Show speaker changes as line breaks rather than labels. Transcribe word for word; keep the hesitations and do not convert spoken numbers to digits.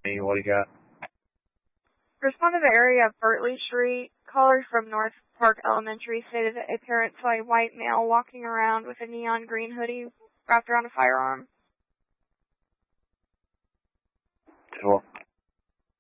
What do you got?
Respond to the area of Bertley Street. Caller from North Park Elementary stated that a parent saw a white male walking around with a neon green hoodie wrapped around a firearm.
Well,